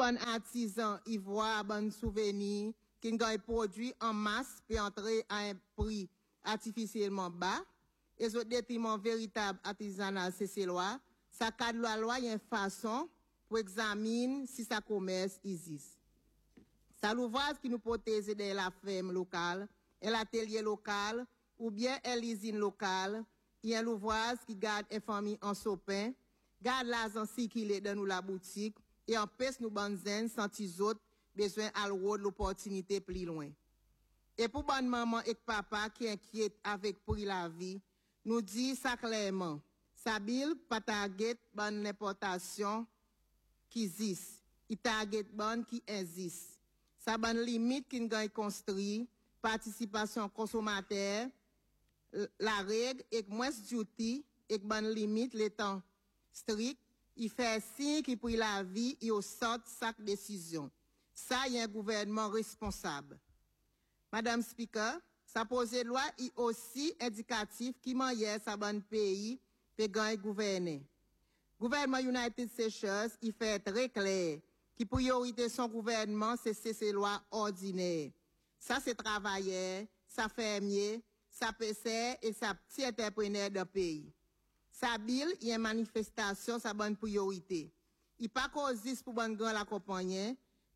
bon artisan ivoire, bon souvenir, qui gagne produit en masse, peut entrer à un prix artificiellement bas, et au détriment véritable artisanal cécélois, ça cadre la loi, il y a une façon pour examiner si ça commerce existe. Ça l'ouvrage qui nous protège de la ferme locale, et l'atelier local, ou bien l'usine locale, il y a l'ouvrage qui garde une famille en sopin, garde l'argent circulé dans nous la boutique, et empêche nous banzen sans tes autres besoin à l'opportunité plus loin. Et pour bonne maman et papa qui inquiète avec pour la vie, nous dit ça clairement. Sabil pas target bonne importation qui existe. Il target bonne qui existe. Ça bonne limite qui gagne construit, participation consommateur, la règle et moins duty et bonne limite les temps strict. Il fait signe qui prit la vie et au sort chaque décision. Ça, il y a un gouvernement responsable. Madame Speaker, sa posée loi est aussi indicatif qui manière sa bonne pays peut gagner gouverner. Gouvernement United Seychelles, il fait très clair qui priorité son gouvernement, c'est ces lois ordinaires. Ça, c'est travailleur, ça fermier, ça PC et ça petit entrepreneur de pays. Sa bill, il y a une manifestation, sa bonne priorité. Il pas cause pour bonne grand la compagnie,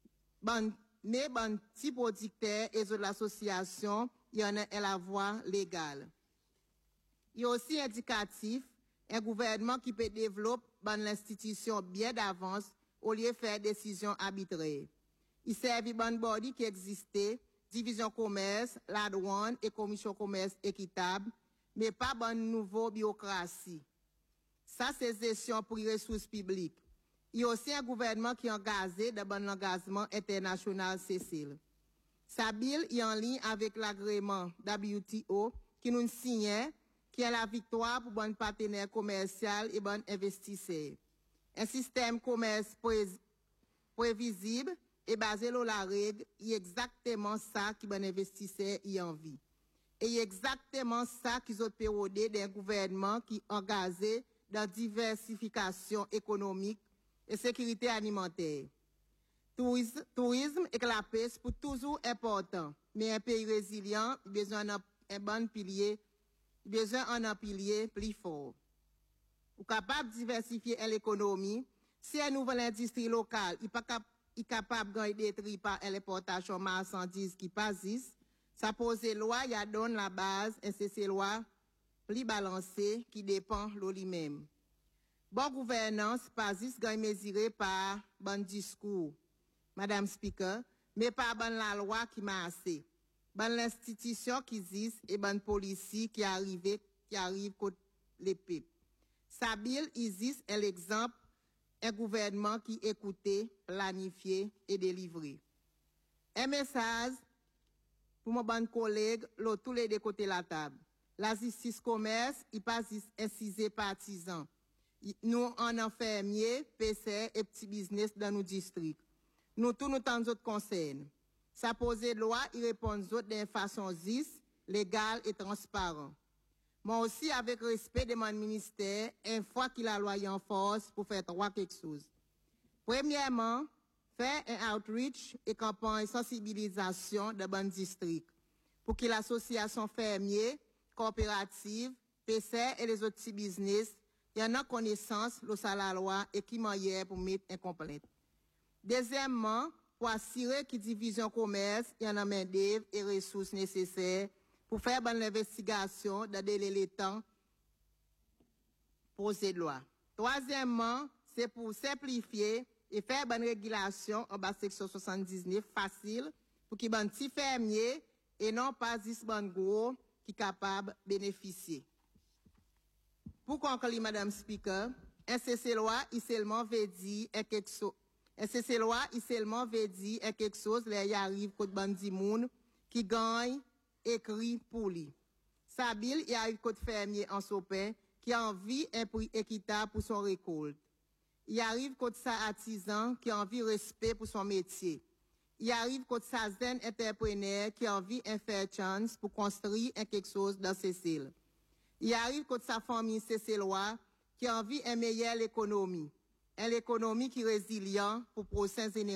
mais bon petit producteur et de l'association, il y en a la voie légale. Il y a aussi indicatif, un gouvernement qui peut développer l'institution bien d'avance au lieu de faire décisions arbitraires. Il servait bon body qui existait, division commerce, la douane et commission commerce équitable, mais pas bonne nouveau bureaucratie. Ça, c'est gestion pour les ressources publiques. Il y a aussi un gouvernement qui est engagé dans bon engagement international Cécile. Sa bill est en ligne avec l'agrément WTO qui nous signe, qui est la victoire pour bon partenaire commercial et bon investisseur. Un système commerce prévisible et basé sur la règle, est exactement ça qui bon investisseur y envie. Et exactement ça qu'ils ont pérodé d'un gouvernement qui est engagé dans diversification économique et sécurité alimentaire. Tourisme et la pêche pour toujours important, mais un pays résilient, il a besoin d'un bon pilier, il a besoin d'un pilier plus fort. Ou capable de diversifier l'économie, si une nouvelle industrie locale, il est capable de gagner détruit par l'importation marchandises qui passent, ça pose loi, il y a donne la base, et c'est ces lois plus balancées qui dépend de lui-même. Bonne gouvernance, pas juste gagne mesuré par bon discours, Madame Speaker, mais pas bonne la loi qui m'a assez. Bonne l'institution qui existe et bonne police qui arrive contre les peuples. Sabil existe un exemple, un gouvernement qui écoutait, planifiait et délivrait. Un message pour mon bon collègue, tous les deux côtés de la table. La justice commerce, il pas incisé partisan. Nous, en infirmiers, PC et petits business dans nos districts. Nous, tous nous tant d'autres concernent. Ça pose loi, il répond aux autres d'une façon juste, légale et transparente. Moi aussi, avec respect de mon ministère, une fois qu'il a loi en force pour faire trois quelque chose. Premièrement, faire un outreach et campagne sensibilisation de bon district pour que l'association fermier, coopérative, PC et les autres petits business y en a connaissance de la loi et qui manière pour mettre un complainte. Deuxièmement, pour assurer que division commerce y en a main d'œuvre et ressources nécessaires pour faire bonne investigation dans les temps posé de loi. Troisièmement, c'est pour simplifier et faire bonne régulation en bas section 79 facile pour qu'il bon petit fermier et non pas 10 bon gros qui capable de bénéficier. Pour conclure, Madame Speaker, un CC-loi, il seulement veut dire quelque chose. Un CC-loi, il seulement veut dire quelque chose, là, il arrive côté bandi moun, qui gagne, écrit pour lui. Sabil, il arrive côté fermier en sopin, qui a envie un prix équitable pour son récolte. Il arrive côté sa artisan, qui a envie respect pour son métier. Il arrive côté sa zen entrepreneur, qui a envie un fair chance pour construire quelque chose dans ses îles. Il arrive contre sa famille CC-loi qui a envie une meilleure économie. Une économie qui est résiliente pour prochaines générations.